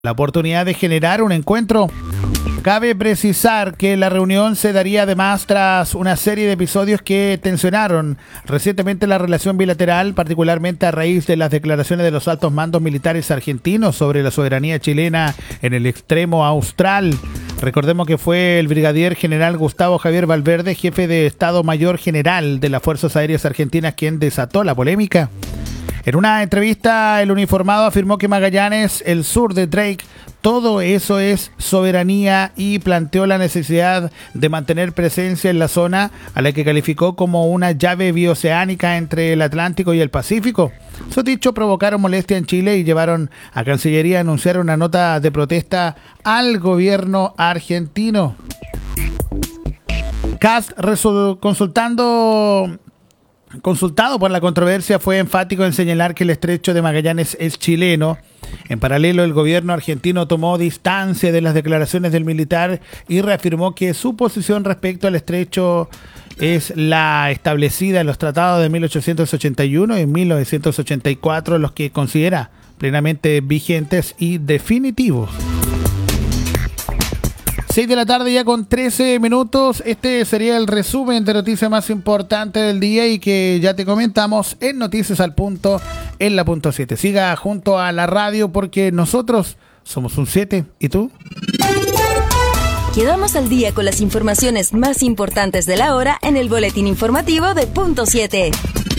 la oportunidad de generar un encuentro. Cabe precisar que la reunión se daría además tras una serie de episodios que tensionaron recientemente la relación bilateral, particularmente a raíz de las declaraciones de los altos mandos militares argentinos sobre la soberanía chilena en el extremo austral. Recordemos que fue el brigadier general Gustavo Javier Valverde, jefe de Estado Mayor General de las Fuerzas Aéreas Argentinas, quien desató la polémica. En una entrevista, el uniformado afirmó que Magallanes, el sur de Drake, todo eso es soberanía y planteó la necesidad de mantener presencia en la zona, a la que calificó como una llave bioceánica entre el Atlántico y el Pacífico. Sus dichos provocaron molestia en Chile y llevaron a Cancillería a anunciar una nota de protesta al gobierno argentino. Kast, consultado por la controversia, fue enfático en señalar que el estrecho de Magallanes es chileno. En paralelo, el gobierno argentino tomó distancia de las declaraciones del militar y reafirmó que su posición respecto al estrecho es la establecida en los tratados de 1881 y 1984, los que considera plenamente vigentes y definitivos. 6 de la tarde ya con 13 minutos. Este sería el resumen de noticias más importantes del día y que ya te comentamos en Noticias al Punto, en la punto 7. Siga junto a la radio porque nosotros somos un 7. ¿Y tú? Quedamos al día con las informaciones más importantes de la hora en el boletín informativo de Punto 7.